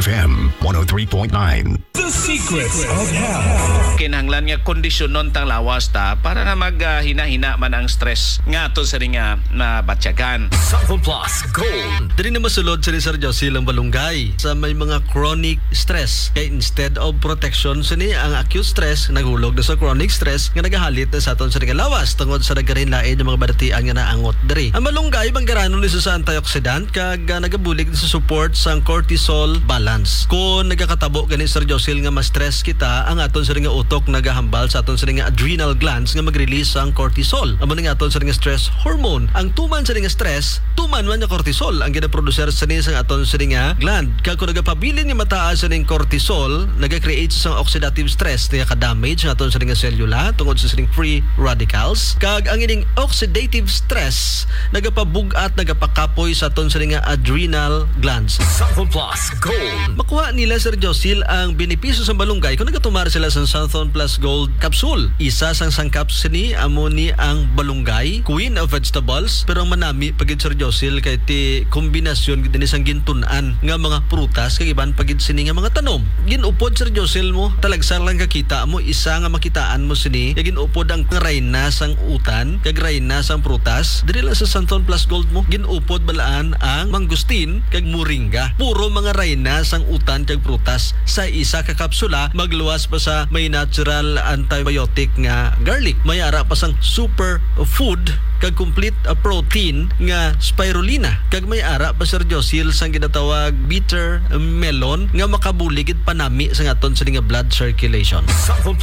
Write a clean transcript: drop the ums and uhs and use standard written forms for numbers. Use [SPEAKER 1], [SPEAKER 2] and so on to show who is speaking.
[SPEAKER 1] FM 103.9.
[SPEAKER 2] The Secrets of Health.
[SPEAKER 3] Kinahanglan nga kondisyon nun tang lawas ta para na maghina-hina man ang stress nga to sa ring na batyagan.
[SPEAKER 2] Sample Plus Gold.
[SPEAKER 4] Dili na masulod si Sir Josie ang balunggay sa may mga chronic stress. Kaya instead of protection, sini ang acute stress naghulog na sa chronic stress nga nagahalit na sa aton sa lawas tungod sa nagarin lain ng mga baratian nga naangot diri. Ang malunggay banggaranon ni sa antioxidant kag nagabulig sa support sa cortisol balance. Kung nagakatabo gani Sir Josie nga ma-stress kita, ang aton sa nga utok nagahambal sa aton sa nga adrenal glands nga mag-release ang cortisol. Amo nga aton sa nga stress hormone. Ang tuman sa nga stress, tuman man nga cortisol ang gina-producer sa aton sa nga gland. Kag kung nagapabilin nga mataas sa ning cortisol, naga-create sa oxidative stress nga ka-damage nga aton sa nga selula tungod sa free radicals. Kag ang ining oxidative stress nagapabug-at nagapakapoy sa aton sa nga adrenal glands.
[SPEAKER 2] Sample Plus Gold.
[SPEAKER 4] Makuha nila Sir Josil ang benepisyo sa balunggay kung nagatumar sila sa Santhon Plus Gold capsule. Isa sang sangkap sini amo ni ang balunggay, queen of vegetables, pero ang manami pagid Sir Josil kay ti kombinasyon din isang gintun-an nga mga prutas kag iban pagid sini nga mga tanom. Ginupod Sir Josil mo, talagsar lang kakita mo isa nga makitaan mo sini, kag ginupod ang rayna sang utan, kag rayna sang prutas. Diri lang sa Santhon Plus Gold mo, ginupod balaan ang mangustin kag moringa. Puro mga rayna sang utan kag prutas sa isa ka kapsula, magluwas pa sa may natural antibiotic nga garlic. May ara pa sang super food kag complete protein nga spirulina. Kag may ara pa Sir Josil sang ginatawag bitter melon nga makabuligid panami sa aton sa nga blood circulation.
[SPEAKER 2] Sample